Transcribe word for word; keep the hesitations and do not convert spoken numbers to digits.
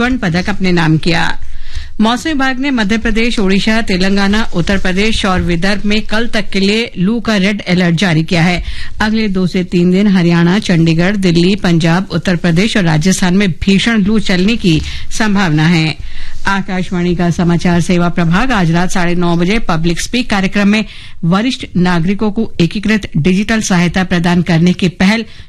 स्वर्ण पदक अपने नाम किया। मौसम विभाग ने मध्य प्रदेश, ओडिशा, तेलंगाना, उत्तर प्रदेश और विदर्भ में कल तक के लिए लू का रेड अलर्ट जारी किया है। अगले दो से तीन दिन हरियाणा, चंडीगढ़, दिल्ली, पंजाब, उत्तर प्रदेश और राजस्थान में भीषण लू चलने की संभावना है। आकाशवाणी का समाचार सेवा प्रभाग आज रात साढ़े नौ बजे पब्लिक स्पीक कार्यक्रम में वरिष्ठ नागरिकों को एकीकृत डिजिटल सहायता प्रदान करने की पहल